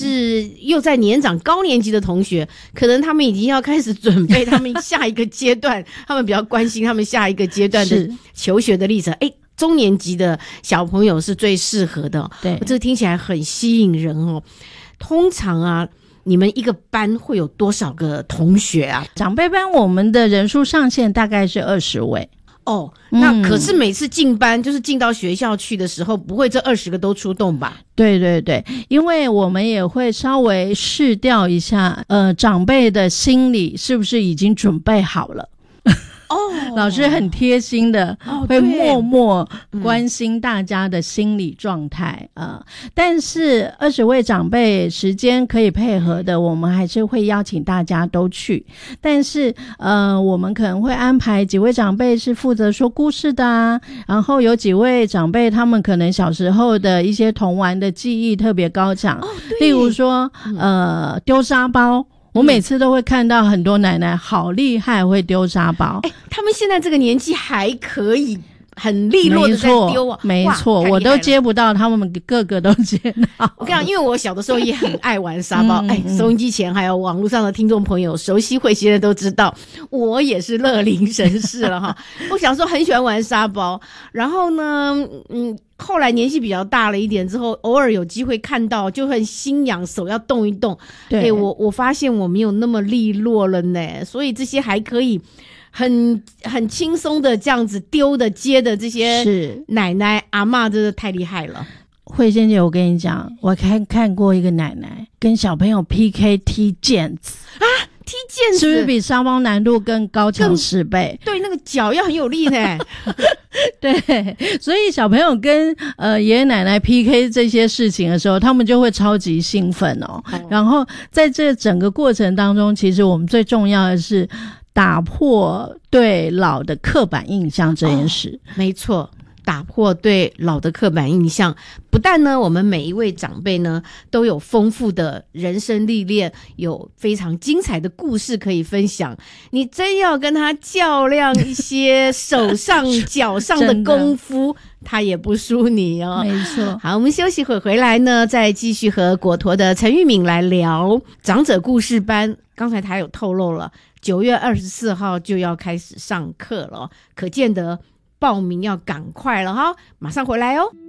是又在年长高年级的同学，可能他们已经要开始准备他们下一个阶段，他们比较关心他们下一个阶段的求学的历程。中年级的小朋友是最适合的。 对， 这个听起来很吸引人哦。通常啊，你们一个班会有多少个同学啊？ 长辈班我们的人数上限大概是20位。 那可是每次进班就是进到学校去的时候，不会这20个都出动吧？ 对对对，因为我们也会稍微试调一下长辈的心理是不是已经准备好了。老师很贴心的会默默关心大家的心理状态但是20位长辈时间可以配合的，我们还是会邀请大家都去。但是我们可能会安排几位长辈是负责说故事的然后有几位长辈他们可能小时候的一些童玩的记忆特别高涨例如说丢沙包。我每次都会看到很多奶奶好厉害，会丢沙包。 他们现在这个年纪还可以很利落的在丢啊， 没错，我都接不到，他们个个都接到。 我跟你讲，因为我小的时候也很爱玩沙包，收音机前还有网络上的听众朋友，熟悉慧熙的都知道，我也是乐龄神士了哈。我小时候很喜欢玩沙包，然后呢，后来年纪比较大了一点之后，偶尔有机会看到，就很心痒，手要动一动。对，我发现我没有那么利落了呢，所以这些还可以很轻松的这样子丢的接的这些奶奶阿嬷真的太厉害了。 慧仙姐，我跟你讲，我看过一个奶奶跟小朋友 PK 踢毽子踢毽子是不是比沙包难度更高强10倍？ 对，那个脚要很有力呢。 对，所以小朋友跟爷爷奶奶 PK 这些事情的时候，他们就会超级兴奋然后在这整个过程当中，其实我们最重要的是打破对老的刻板印象这件事。 没错，打破对老的刻板印象，不但呢我们每一位长辈呢都有丰富的人生历练，有非常精彩的故事可以分享，你真要跟他较量一些手上脚上的功夫他也不输你哦。 没错。 好，我们休息会回来呢，再继续和果陀的陈玉敏来聊长者故事班。刚才他有透露了9月24号就要开始上课了可见得报名要赶快了哈，马上回来哦。